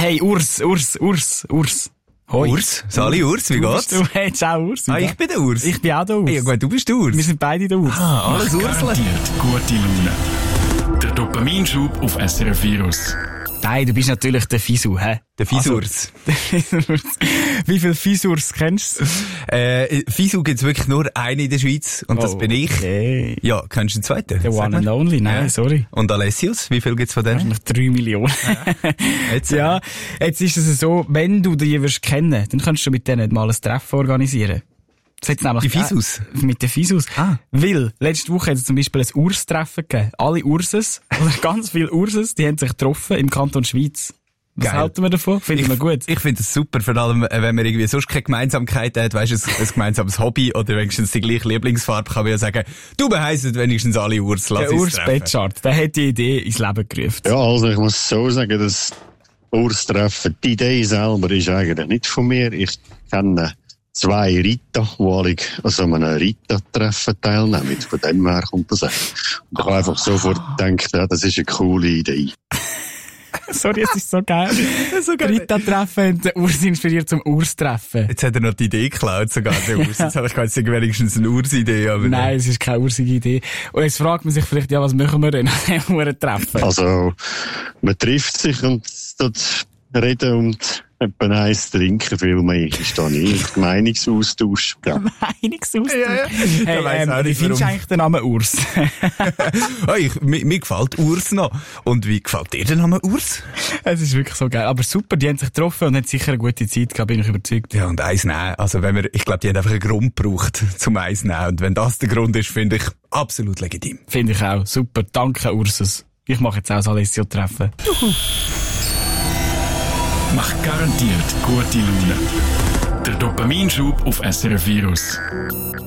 Hey, Urs. Hoi. Urs? Sali Urs, wie geht's? Du hast auch Urs. Ich bin der Urs. Ich bin auch der Urs. Ja gut, du bist der Urs. Wir sind beide der Urs. Alles Ursle. Garantiert gute Laune. Der Dopaminschub auf SRF Virus. Nein, du bist natürlich der Fisu, hä? Der Fisurs. Wie viele Fisurs kennst du? Fisu gibt's wirklich nur einen in der Schweiz und das bin ich. Okay. Ja, kennst du den zweiten? Der Sag One mal. and Only, nein, Ja. sorry. Und Alessius, wie viel gibt's von dem? Wahrscheinlich 3 Millionen. Jetzt, Ja, jetzt ist es so, wenn du die wirst kennen, dann kannst du mit denen mal ein Treffen organisieren. Das hat's nämlich Die Fisus? Mit den Fisus. Ah. Weil, letzte Woche hat es zum Beispiel ein Urs-Treffen gegeben. Alle Urses, oder ganz viele Urses, die haben sich getroffen im Kanton Schweiz. Was Geil. halten wir davon? Finden wir gut. Ich finde es super, vor allem, wenn man irgendwie sonst keine Gemeinsamkeit hat, weißt du, ein gemeinsames Hobby oder wenigstens die gleiche Lieblingsfarbe, kann man ja sagen, du beheisst wenigstens alle Urs, lass Der uns Urs treffen. Betschart, der hat die Idee ins Leben gerufen. Ja, also ich muss so sagen, das Urstreffen, die Idee selber ist eigentlich nicht von mir. Ich kenne 2 Ritter, die alle an so einem Ritter-Treffen teilnehmen. Von dem her kommt das eigentlich. Und ich habe einfach sofort gedacht, ja, das ist eine coole Idee. Sorry, es ist so geil. So geil. Rita-Treffen und der Urs inspiriert zum Urs-Treffen. Jetzt hat er noch die Idee geklaut, sogar der Urs. Jetzt habe ich gedacht, es ist wenigstens eine Urs-Idee, aber Nein, es ist keine ursige Idee. Und jetzt fragt man sich vielleicht, ja, was machen wir denn an diesem Treffen? Also, man trifft sich und dort reden und etwa eins trinken, viel mehr ist da nicht. Meinungsaustausch, ja. Meinungsaustausch. Da weiss auch Hey, wie nicht, findest du warum. eigentlich den Namen Urs? mir gefällt Urs noch. Und wie gefällt dir der Name Urs? Es ist wirklich so geil. Aber super, die haben sich getroffen und haben sicher eine gute Zeit gehabt, bin ich überzeugt. Ja, und eins nehmen. Also ich glaube, die haben einfach einen Grund gebraucht, zum eins nehmen. Und wenn das der Grund ist, finde ich absolut legitim. Finde ich auch. Super, danke Ursus. Ich mache jetzt auch das Alessio-Treffen. Macht garantiert gute Laune. Der Dopaminschub auf SRF Virus.